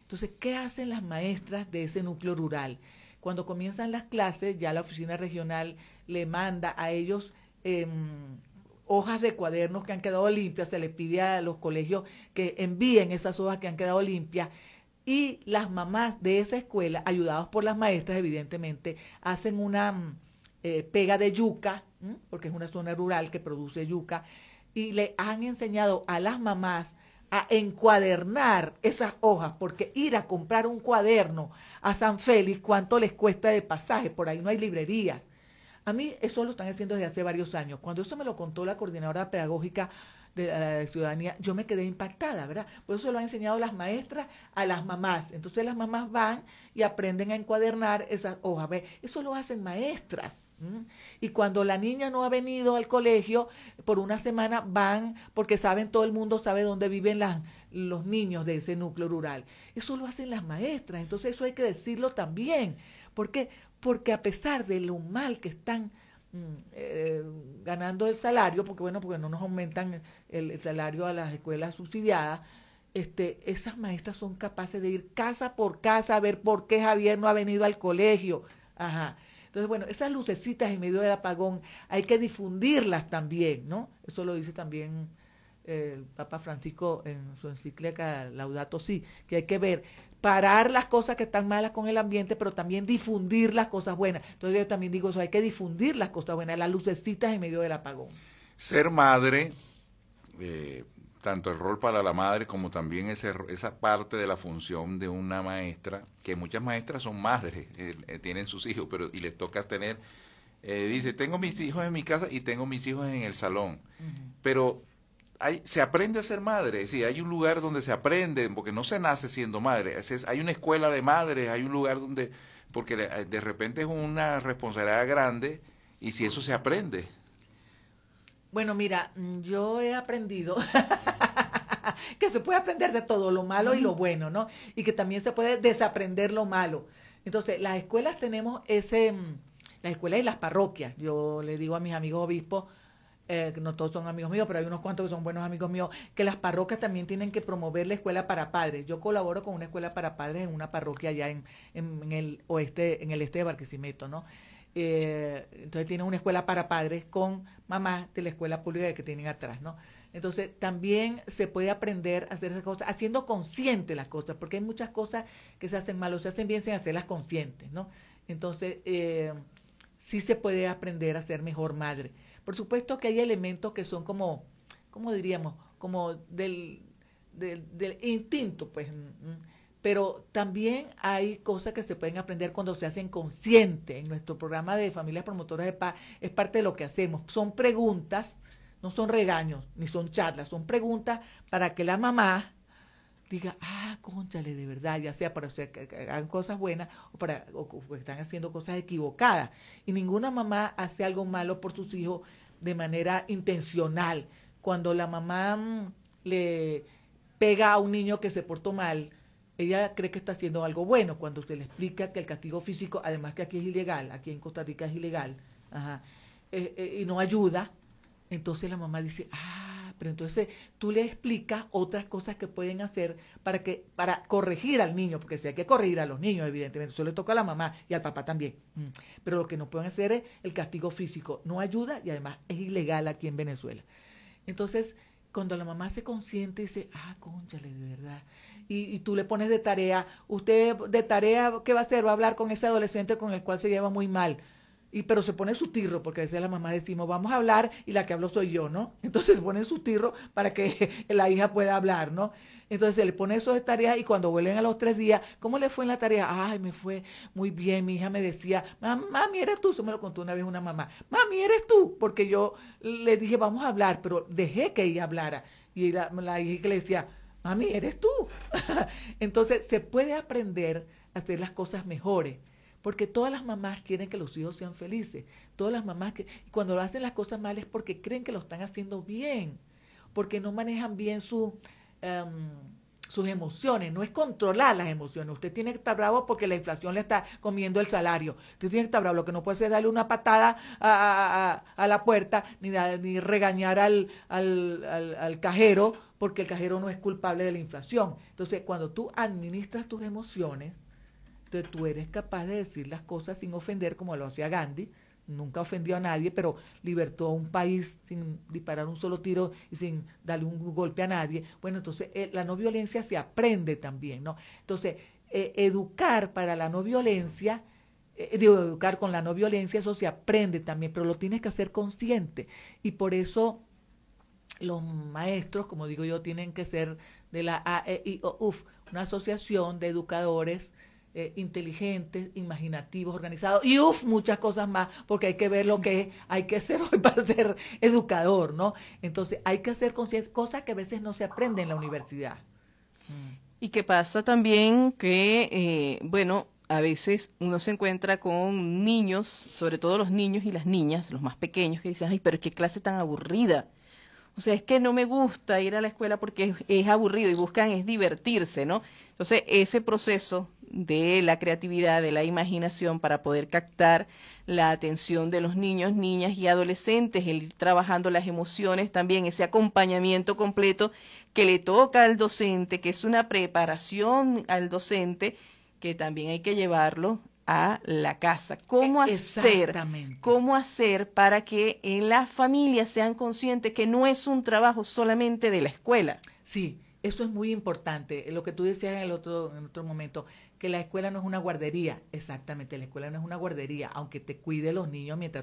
Entonces, ¿qué hacen las maestras de ese núcleo rural? Cuando comienzan las clases, ya la oficina regional le manda a ellos hojas de cuadernos que han quedado limpias, se le pide a los colegios que envíen esas hojas que han quedado limpias, y las mamás de esa escuela, ayudados por las maestras, evidentemente, hacen una pega de yuca, porque es una zona rural que produce yuca, y le han enseñado a las mamás a encuadernar esas hojas, porque ir a comprar un cuaderno a San Félix, ¿cuánto les cuesta de pasaje? Por ahí no hay librerías. A mí eso lo están haciendo desde hace varios años. Cuando eso me lo contó la coordinadora pedagógica de la ciudadanía, yo me quedé impactada, ¿verdad? Por eso lo han enseñado las maestras a las mamás. Entonces las mamás van y aprenden a encuadernar esas hojas. ¿Ve? Eso lo hacen maestras. Y cuando la niña no ha venido al colegio, por una semana van, porque saben, todo el mundo sabe dónde viven los niños de ese núcleo rural. Eso lo hacen las maestras. Entonces eso hay que decirlo también. ¿Por qué? Porque a pesar de lo mal que están ganando el salario, porque bueno, porque no nos aumentan el salario a las escuelas subsidiadas, esas maestras son capaces de ir casa por casa a ver por qué Javier no ha venido al colegio. Ajá. Entonces, bueno, esas lucecitas en medio del apagón hay que difundirlas también, ¿no? Eso lo dice también el Papa Francisco en su encíclica Laudato Si, que hay que ver, parar las cosas que están malas con el ambiente, pero también difundir las cosas buenas. Entonces yo también digo eso, hay que difundir las cosas buenas, las lucecitas en medio del apagón. Ser madre, tanto el rol para la madre como también esa parte de la función de una maestra, que muchas maestras son madres, tienen sus hijos, pero y les toca tener, dice, tengo mis hijos en mi casa y tengo mis hijos en el salón, pero se aprende a ser madre, sí, hay un lugar donde se aprende, porque no se nace siendo madre, hay una escuela de madres, hay un lugar donde, porque de repente es una responsabilidad grande, y si eso se aprende. Bueno, mira, yo he aprendido que se puede aprender de todo, lo malo y lo bueno, ¿no? Y que también se puede desaprender lo malo. Entonces, las escuelas tenemos las escuelas y las parroquias. Yo le digo a mis amigos obispos, que no todos son amigos míos, pero hay unos cuantos que son buenos amigos míos, que las parroquias también tienen que promover la escuela para padres. Yo colaboro con una escuela para padres en una parroquia allá en el oeste, en el este de Barquisimeto, ¿no? Entonces tienen una escuela para padres con mamás de la escuela pública que tienen atrás, ¿no? Entonces también se puede aprender a hacer esas cosas, haciendo conscientes las cosas, porque hay muchas cosas que se hacen mal o se hacen bien sin hacerlas conscientes, ¿no? Entonces, sí se puede aprender a ser mejor madre. Por supuesto que hay elementos que son como, ¿cómo diríamos? Como del instinto, pues. Pero también hay cosas que se pueden aprender cuando se hacen conscientes. En nuestro programa de Familias Promotoras de Paz es parte de lo que hacemos. Son preguntas, no son regaños, ni son charlas, son preguntas para que la mamá diga, cónchale, de verdad, ya sea para que hagan cosas buenas o que están haciendo cosas equivocadas. Y ninguna mamá hace algo malo por sus hijos de manera intencional. Cuando la mamá le pega a un niño que se portó mal, ella cree que está haciendo algo bueno. Cuando se le explica que el castigo físico, además que aquí es ilegal, aquí en Costa Rica es ilegal, y no ayuda, entonces la mamá dice, pero entonces tú le explicas otras cosas que pueden hacer para corregir al niño, porque si hay que corregir a los niños, evidentemente, eso le toca a la mamá y al papá también. Pero lo que no pueden hacer es el castigo físico, no ayuda y además es ilegal aquí en Venezuela. Entonces, cuando la mamá se consiente y dice, cónchale, de verdad, y tú le pones de tarea, usted de tarea, ¿qué va a hacer? Va a hablar con ese adolescente con el cual se lleva muy mal. Pero se pone su tirro, porque a veces la mamá decimos, vamos a hablar, y la que hablo soy yo, ¿no? Entonces se pone su tirro para que la hija pueda hablar, ¿no? Entonces se le pone eso de tarea y cuando vuelven a los 3 días, ¿cómo le fue en la tarea? Me fue muy bien, mi hija me decía, mami, eres tú, eso me lo contó una vez una mamá, mami, eres tú, porque yo le dije, vamos a hablar, pero dejé que ella hablara, y la hija que le decía, mami, eres tú. Entonces se puede aprender a hacer las cosas mejores. Porque todas las mamás quieren que los hijos sean felices. Todas las mamás cuando hacen las cosas mal es porque creen que lo están haciendo bien. Porque no manejan bien sus emociones. No es controlar las emociones. Usted tiene que estar bravo porque la inflación le está comiendo el salario. Usted tiene que estar bravo. Lo que no puede hacer es darle una patada a la puerta ni regañar al cajero porque el cajero no es culpable de la inflación. Entonces, cuando tú administras tus emociones, entonces tú eres capaz de decir las cosas sin ofender, como lo hacía Gandhi. Nunca ofendió a nadie, pero libertó a un país sin disparar un solo tiro y sin darle un golpe a nadie. Bueno, entonces la no violencia se aprende también, ¿no? Entonces, educar para la no violencia, educar con la no violencia, eso se aprende también, pero lo tienes que hacer consciente. Y por eso los maestros, como digo yo, tienen que ser de la AEIOUF, una asociación de educadores inteligentes, imaginativos, organizados, y muchas cosas más, porque hay que ver lo que hay que hacer hoy para ser educador, ¿no? Entonces hay que hacer conciencia, cosas que a veces no se aprenden en la universidad. Y que pasa también que, bueno, a veces uno se encuentra con niños, sobre todo los niños y las niñas, los más pequeños, que dicen, ay, pero qué clase tan aburrida. O sea, es que no me gusta ir a la escuela porque es aburrido y buscan es divertirse, ¿no? Entonces, ese proceso de la creatividad, de la imaginación para poder captar la atención de los niños, niñas y adolescentes, el ir trabajando las emociones también, ese acompañamiento completo que le toca al docente, que es una preparación al docente, que también hay que llevarlo a la casa. ¿Cómo hacer para que en las familias sean conscientes que no es un trabajo solamente de la escuela? Sí, eso es muy importante. Lo que tú decías en otro momento, que la escuela no es una guardería. Exactamente, la escuela no es una guardería, aunque te cuide los niños mientras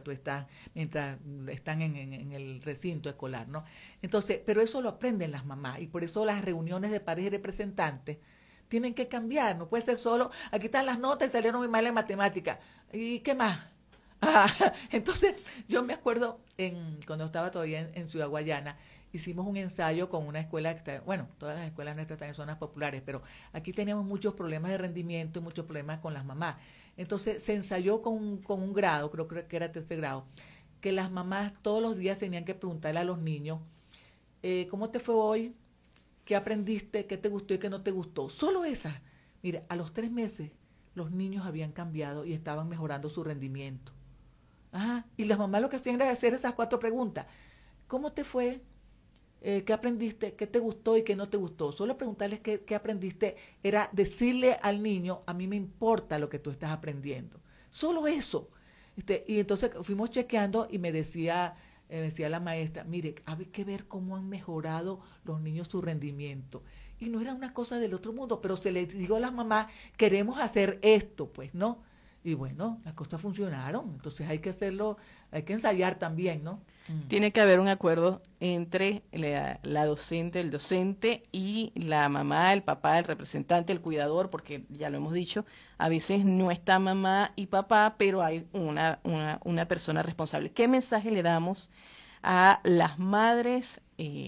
están en el recinto escolar, ¿no? Entonces, pero eso lo aprenden las mamás, y por eso las reuniones de padres y representantes tienen que cambiar. No puede ser solo, aquí están las notas y salieron muy mal en matemática. ¿Y qué más? Entonces, yo me acuerdo cuando estaba todavía en Ciudad Guayana, hicimos un ensayo con una escuela que está, bueno, todas las escuelas nuestras están en zonas populares, pero aquí teníamos muchos problemas de rendimiento y muchos problemas con las mamás. Entonces, se ensayó con un grado, creo que era tercer grado, que las mamás todos los días tenían que preguntarle a los niños, ¿cómo te fue hoy? ¿Qué aprendiste? ¿Qué te gustó y qué no te gustó? Solo esa. Mira, a los 3 meses los niños habían cambiado y estaban mejorando su rendimiento. Y las mamás lo que hacían era hacer esas 4 preguntas. ¿Cómo te fue? ¿Qué aprendiste? ¿Qué te gustó y qué no te gustó? Solo preguntarles qué aprendiste era decirle al niño, a mí me importa lo que tú estás aprendiendo. Solo eso. Y entonces fuimos chequeando y me decía la maestra, mire, hay que ver cómo han mejorado los niños su rendimiento. Y no era una cosa del otro mundo, pero se les dijo a las mamás, queremos hacer esto, pues, ¿no? Y bueno, las cosas funcionaron, entonces hay que hacerlo, hay que ensayar también, ¿no? Tiene que haber un acuerdo entre la docente, el docente y la mamá, el papá, el representante, el cuidador, porque ya lo hemos dicho, a veces no está mamá y papá, pero hay una persona responsable. ¿Qué mensaje le damos a las madres,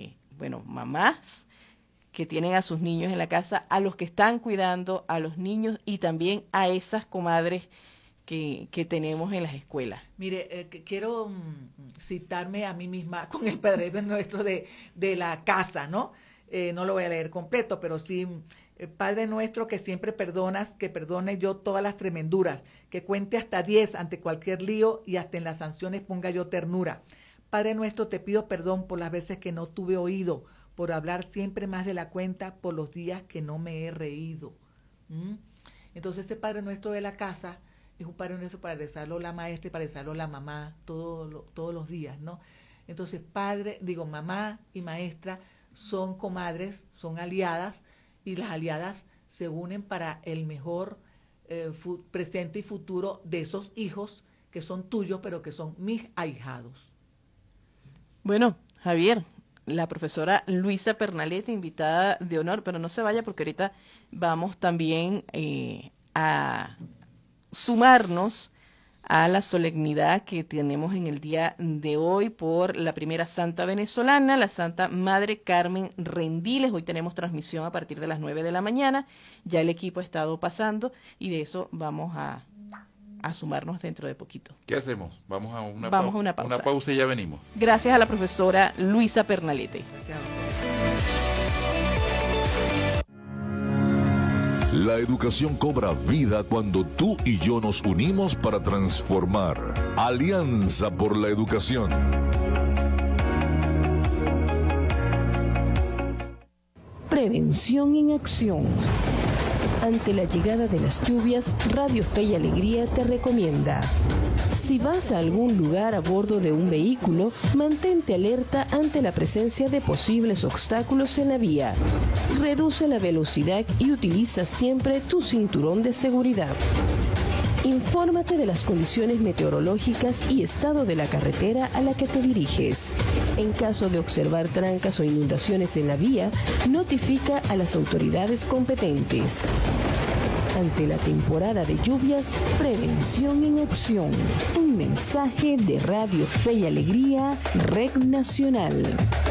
mamás que tienen a sus niños en la casa, a los que están cuidando a los niños y también a esas comadres que tenemos en las escuelas? Mire, quiero citarme a mí misma con el Padre Nuestro de la casa, ¿no? No lo voy a leer completo, pero sí, Padre Nuestro que siempre perdonas, que perdone yo todas las tremenduras, que cuente hasta 10 ante cualquier lío y hasta en las sanciones ponga yo ternura. Padre Nuestro, te pido perdón por las veces que no tuve oído, por hablar siempre más de la cuenta, por los días que no me he reído. Entonces ese Padre Nuestro de la casa es un Padre Nuestro para rezarlo la maestra y para rezarlo la mamá todos los días, ¿no? Entonces mamá y maestra son comadres, son aliadas, y las aliadas se unen para el mejor presente y futuro de esos hijos que son tuyos, pero que son mis ahijados. Bueno, Javier, la profesora Luisa Pernalete, invitada de honor, pero no se vaya porque ahorita vamos también a sumarnos a la solemnidad que tenemos en el día de hoy por la primera santa venezolana, la Santa Madre Carmen Rendiles. Hoy tenemos transmisión a partir de las 9 de la mañana, ya el equipo ha estado pasando y de eso vamos a sumarnos dentro de poquito. ¿Qué hacemos? Vamos a una pausa. Una pausa y ya venimos. Gracias a la profesora Luisa Pernalete. Gracias a ustedes. La educación cobra vida cuando tú y yo nos unimos para transformar. Alianza por la Educación. Prevención en acción. Ante la llegada de las lluvias, Radio Fe y Alegría te recomienda: si vas a algún lugar a bordo de un vehículo, mantente alerta ante la presencia de posibles obstáculos en la vía. Reduce la velocidad y utiliza siempre tu cinturón de seguridad. Infórmate de las condiciones meteorológicas y estado de la carretera a la que te diriges. En caso de observar trancas o inundaciones en la vía, notifica a las autoridades competentes. Ante la temporada de lluvias, prevención en acción. Un mensaje de Radio Fe y Alegría, Red Nacional.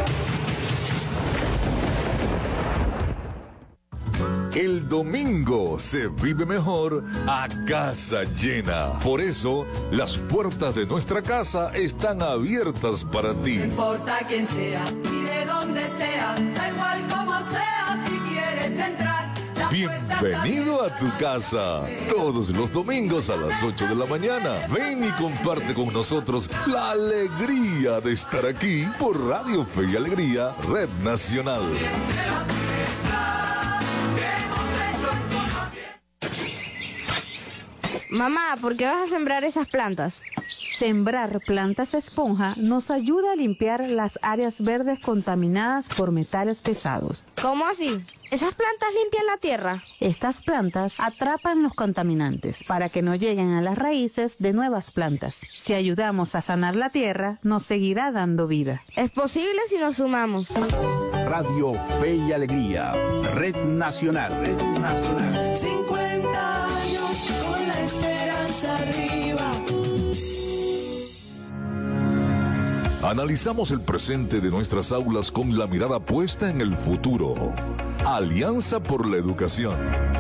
El domingo se vive mejor a casa llena. Por eso, las puertas de nuestra casa están abiertas para ti. No importa quién sea y de dónde sea, da igual como sea, si quieres entrar. Bienvenido a tu casa. Todos los domingos a las 8 de la mañana. Ven y comparte con nosotros la alegría de estar aquí por Radio Fe y Alegría, Red Nacional. Mamá, ¿por qué vas a sembrar esas plantas? Sembrar plantas de esponja nos ayuda a limpiar las áreas verdes contaminadas por metales pesados. ¿Cómo así? ¿Esas plantas limpian la tierra? Estas plantas atrapan los contaminantes para que no lleguen a las raíces de nuevas plantas. Si ayudamos a sanar la tierra, nos seguirá dando vida. ¿Es posible si nos sumamos? Radio Fe y Alegría, Red Nacional. Red Nacional. 50 años con la esperanza arriba. Analizamos el presente de nuestras aulas con la mirada puesta en el futuro. Alianza por la Educación.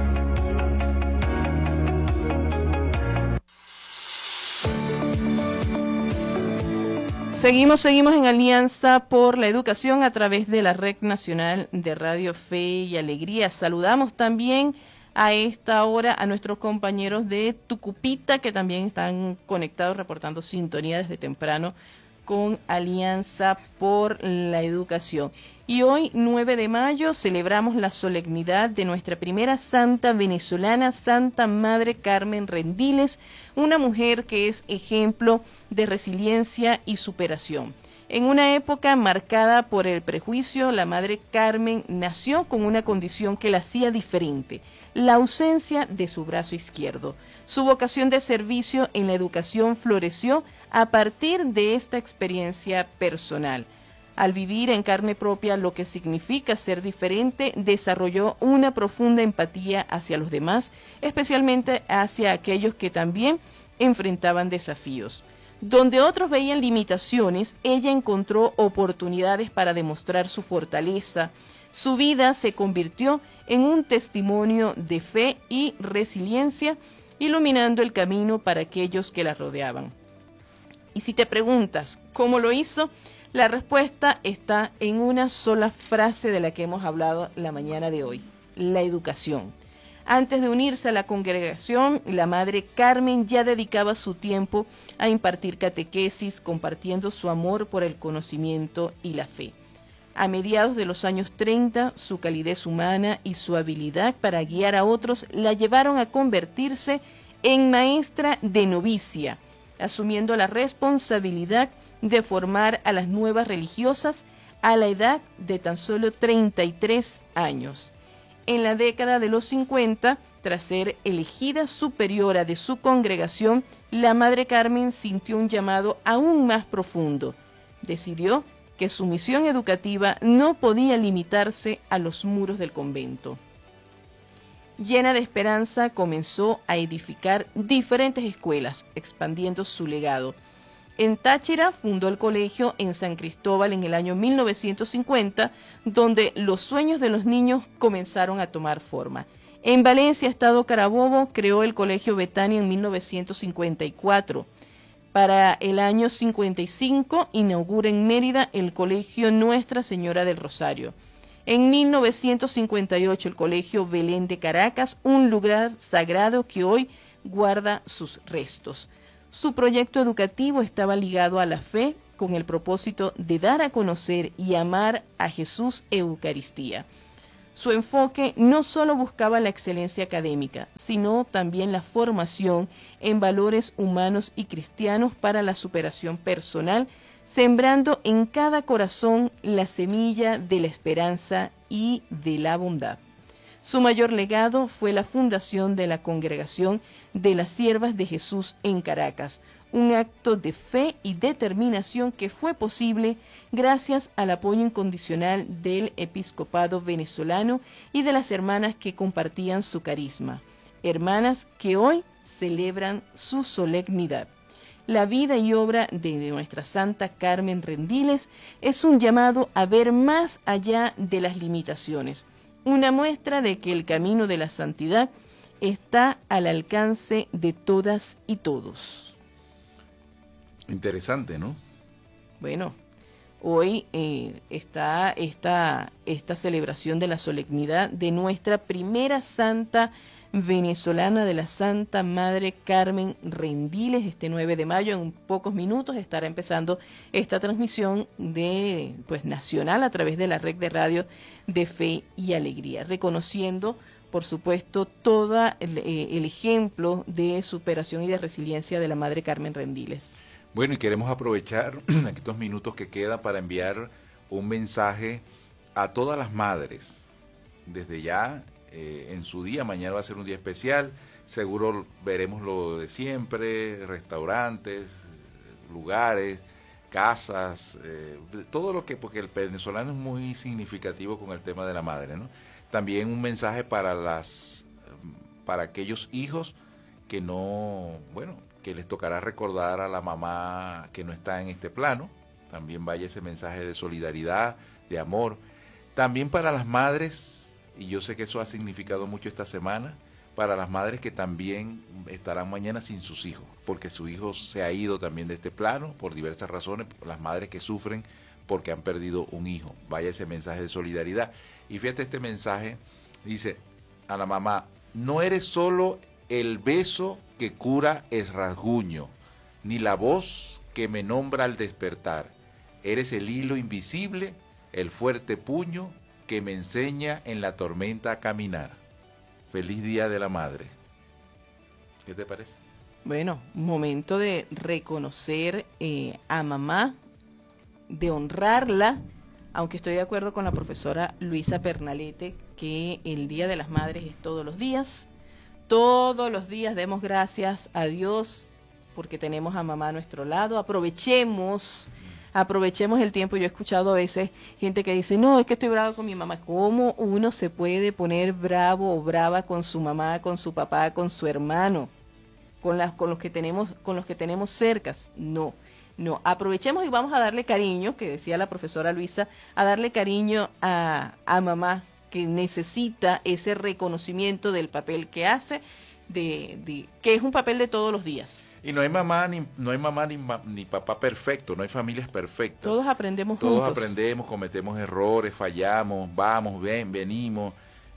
Seguimos en Alianza por la Educación a través de la Red Nacional de Radio Fe y Alegría. Saludamos también a esta hora a nuestros compañeros de Tucupita, que también están conectados reportando sintonía desde temprano con Alianza por la Educación. Y hoy, 9 de mayo, celebramos la solemnidad de nuestra primera santa venezolana, Santa Madre Carmen Rendiles, una mujer que es ejemplo de resiliencia y superación. En una época marcada por el prejuicio, la Madre Carmen nació con una condición que la hacía diferente: la ausencia de su brazo izquierdo. Su vocación de servicio en la educación floreció a partir de esta experiencia personal. Al vivir en carne propia lo que significa ser diferente, desarrolló una profunda empatía hacia los demás, especialmente hacia aquellos que también enfrentaban desafíos. Donde otros veían limitaciones, ella encontró oportunidades para demostrar su fortaleza. Su vida se convirtió en un testimonio de fe y resiliencia, iluminando el camino para aquellos que la rodeaban. Y si te preguntas cómo lo hizo, la respuesta está en una sola frase de la que hemos hablado la mañana de hoy: la educación. Antes de unirse a la congregación, la Madre Carmen ya dedicaba su tiempo a impartir catequesis, compartiendo su amor por el conocimiento y la fe. A mediados de los años 30, su calidez humana y su habilidad para guiar a otros la llevaron a convertirse en maestra de novicia, asumiendo la responsabilidad de formar a las nuevas religiosas a la edad de tan solo 33 años. En la década de los 50, tras ser elegida superiora de su congregación, la Madre Carmen sintió un llamado aún más profundo. Decidió que su misión educativa no podía limitarse a los muros del convento. Llena de esperanza, comenzó a edificar diferentes escuelas, expandiendo su legado. En Táchira fundó el colegio en San Cristóbal en el año 1950, donde los sueños de los niños comenzaron a tomar forma. En Valencia, Estado Carabobo, creó el Colegio Betania en 1954. Para el año 55, inaugura en Mérida el Colegio Nuestra Señora del Rosario. En 1958, el Colegio Belén de Caracas, un lugar sagrado que hoy guarda sus restos. Su proyecto educativo estaba ligado a la fe, con el propósito de dar a conocer y amar a Jesús Eucaristía. Su enfoque no solo buscaba la excelencia académica, sino también la formación en valores humanos y cristianos para la superación personal, sembrando en cada corazón la semilla de la esperanza y de la bondad. Su mayor legado fue la fundación de la Congregación de las Siervas de Jesús en Caracas, un acto de fe y determinación que fue posible gracias al apoyo incondicional del episcopado venezolano y de las hermanas que compartían su carisma, hermanas que hoy celebran su solemnidad. La vida y obra de nuestra Santa Carmen Rendiles es un llamado a ver más allá de las limitaciones, una muestra de que el camino de la santidad está al alcance de todas y todos. Interesante, ¿no? Bueno, hoy está esta celebración de la solemnidad de nuestra primera santa venezolana, de la Santa Madre Carmen Rendiles. Este 9 de mayo, en pocos minutos, estará empezando esta transmisión nacional a través de la red de radio de Fe y Alegría, reconociendo, por supuesto, todo el ejemplo de superación y de resiliencia de la Madre Carmen Rendiles. Bueno, y queremos aprovechar estos minutos que quedan para enviar un mensaje a todas las madres. Desde ya, en su día, mañana va a ser un día especial, seguro veremos lo de siempre, restaurantes, lugares, casas, todo lo que, porque el venezolano es muy significativo con el tema de la madre, ¿no? También un mensaje para aquellos hijos que que les tocará recordar a la mamá que no está en este plano. También vaya ese mensaje de solidaridad, de amor. También para las madres, y yo sé que eso ha significado mucho esta semana, para las madres que también estarán mañana sin sus hijos, porque su hijo se ha ido también de este plano por diversas razones, las madres que sufren porque han perdido un hijo. Vaya ese mensaje de solidaridad. Y fíjate, este mensaje dice a la mamá: no eres solo el beso que cura el rasguño, ni la voz que me nombra al despertar. Eres el hilo invisible, el fuerte puño que me enseña en la tormenta a caminar. Feliz Día de la Madre. ¿Qué te parece? Bueno, momento de reconocer a mamá, de honrarla, aunque estoy de acuerdo con la profesora Luisa Pernalete que el Día de las Madres es todos los días. Todos los días demos gracias a Dios porque tenemos a mamá a nuestro lado. Aprovechemos el tiempo. Yo he escuchado a veces gente que dice: no, es que estoy bravo con mi mamá. ¿Cómo uno se puede poner bravo o brava con su mamá, con su papá, con su hermano, con los que tenemos cercas? No, aprovechemos y vamos a darle cariño, que decía la profesora Luisa, a darle cariño a mamá, que necesita ese reconocimiento del papel que hace, que es un papel de todos los días. Y no hay mamá ni papá perfecto, no hay familias perfectas. Todos aprendemos juntos. juntos. Todos aprendemos, cometemos errores, fallamos, venimos.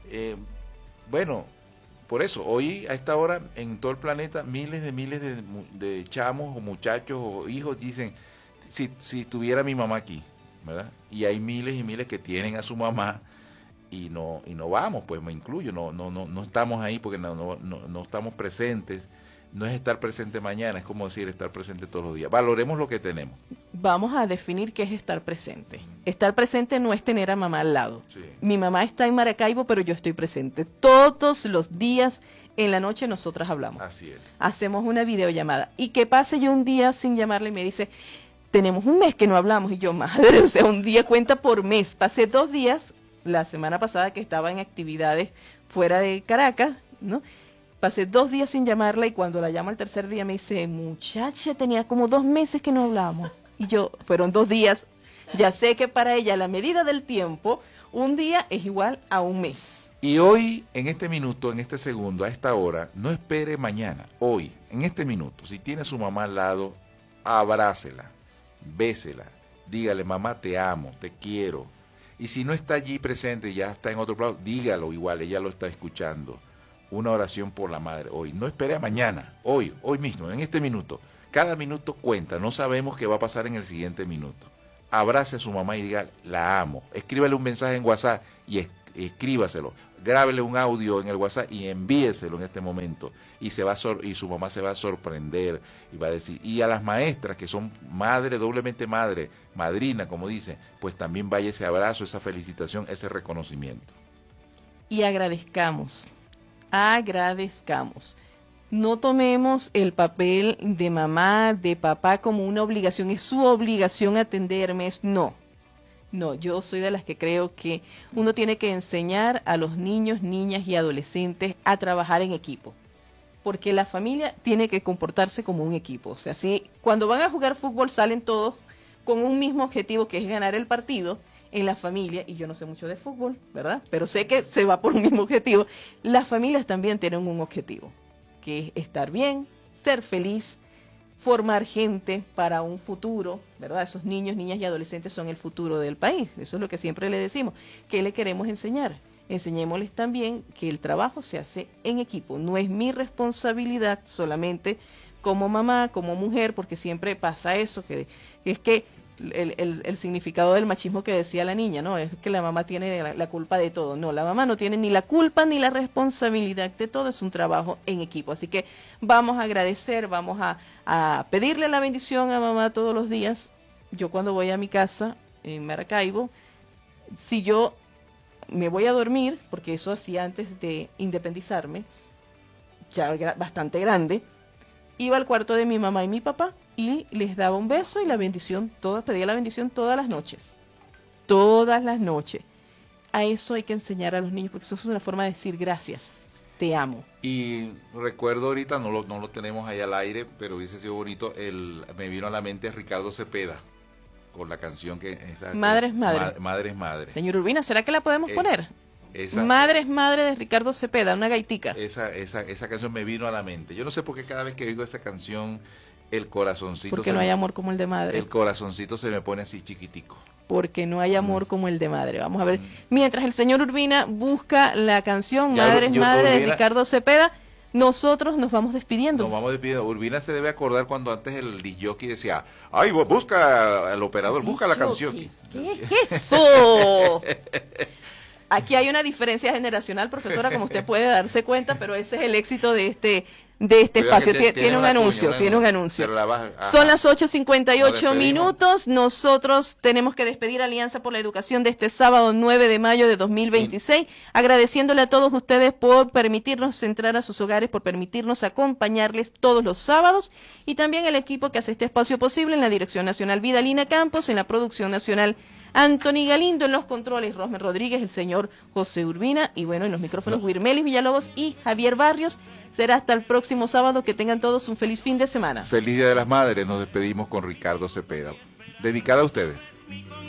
Bueno, por eso, hoy a esta hora en todo el planeta miles de chamos o muchachos o hijos dicen: si tuviera mi mamá aquí, ¿verdad? Y hay miles y miles que tienen a su mamá y no vamos, pues me incluyo, no estamos ahí porque no estamos presentes. No es estar presente mañana, es como decir estar presente todos los días. Valoremos lo que tenemos. Vamos a definir qué es estar presente. Estar presente no es tener a mamá al lado. Sí. Mi mamá está en Maracaibo, pero yo estoy presente. Todos los días en la noche nosotras hablamos. Así es. Hacemos una videollamada. Y que pase yo un día sin llamarle y me dice: tenemos un mes que no hablamos. Y yo: madre, o sea, un día cuenta por mes. Pasé 2 días, la semana pasada, que estaba en actividades fuera de Caracas, ¿no? Pasé 2 días sin llamarla y cuando la llamo el tercer día me dice: muchacha, tenía como 2 meses que no hablábamos. Y yo: fueron 2 días. Ya sé que para ella la medida del tiempo, un día es igual a un mes. Y hoy, en este minuto, en este segundo, a esta hora, no espere mañana. Hoy, en este minuto, si tiene a su mamá al lado, abrácela, bésela, dígale: mamá, te amo, te quiero. Y si no está allí presente, ya está en otro lado, dígalo igual, ella lo está escuchando. Una oración por la madre hoy. No espere a mañana, hoy mismo, en este minuto. Cada minuto cuenta, no sabemos qué va a pasar en el siguiente minuto. Abrace a su mamá y diga: la amo. Escríbale un mensaje en WhatsApp escríbaselo, grábele un audio en el WhatsApp y envíeselo en este momento, y y su mamá se va a sorprender y va a decir, y a las maestras que son madre, doblemente madre, madrina, como dicen, pues también vaya ese abrazo, esa felicitación, ese reconocimiento. Y agradezcamos. No tomemos el papel de mamá, de papá como una obligación, es su obligación atenderme, No, yo soy de las que creo que uno tiene que enseñar a los niños, niñas y adolescentes a trabajar en equipo, porque la familia tiene que comportarse como un equipo. O sea, si cuando van a jugar fútbol salen todos con un mismo objetivo, que es ganar el partido, en la familia, y yo no sé mucho de fútbol, ¿verdad? Pero sé que se va por un mismo objetivo. Las familias también tienen un objetivo, que es estar bien, ser feliz, formar gente para un futuro, ¿verdad? Esos niños, niñas y adolescentes son el futuro del país. Eso es lo que siempre le decimos. ¿Qué le queremos enseñar? Enseñémosles también que el trabajo se hace en equipo. No es mi responsabilidad solamente como mamá, como mujer, porque siempre pasa eso, que es que el significado del machismo que decía la niña, ¿no? Es que la mamá tiene la culpa de todo. No, la mamá no tiene ni la culpa ni la responsabilidad de todo, es un trabajo en equipo. Así que vamos a agradecer, vamos a pedirle la bendición a mamá todos los días. Yo cuando voy a mi casa en Maracaibo, si yo me voy a dormir, porque eso hacía antes de independizarme, ya bastante grande, iba al cuarto de mi mamá y mi papá y les daba un beso y la bendición, pedía la bendición todas las noches. Todas las noches. A eso hay que enseñar a los niños, porque eso es una forma de decir gracias, te amo. Y recuerdo ahorita, no lo tenemos ahí al aire, pero hubiese sido bonito, me vino a la mente Ricardo Cepeda, con la canción Madre es Madre. Madre es Madre. Señor Urbina, ¿será que la podemos poner? Esa, Madre es Madre de Ricardo Cepeda, una gaitica. Esa canción me vino a la mente. Yo no sé por qué cada vez que oigo esa canción, el corazoncito... Porque no hay amor como el de madre. El corazoncito se me pone así chiquitico. Porque no hay amor como el de madre. Vamos a ver. Mientras el señor Urbina busca la canción Madre es Madre de Ricardo Cepeda, nosotros nos vamos despidiendo. Nos vamos despidiendo. Urbina se debe acordar cuando antes el disc-jockey decía, ay, busca al operador, busca la canción. ¿Qué es eso? Aquí hay una diferencia generacional, profesora, como usted puede darse cuenta, pero ese es el éxito de este espacio. Tiene un anuncio. Son las 8:58 minutos. Nosotros tenemos que despedir Alianza por la Educación de este sábado 9 de mayo de 2026, agradeciéndole a todos ustedes por permitirnos entrar a sus hogares, por permitirnos acompañarles todos los sábados, y también el equipo que hace este espacio posible, en la Dirección Nacional Vidalina Campos, en la Producción Nacional Anthony Galindo, en los controles Rosme Rodríguez, el señor José Urbina, y bueno, en los micrófonos Wirmelis Villalobos y Javier Barrios. Será hasta el próximo sábado. Que tengan todos un feliz fin de semana. Feliz Día de las Madres. Nos despedimos con Ricardo Cepeda, dedicada a ustedes.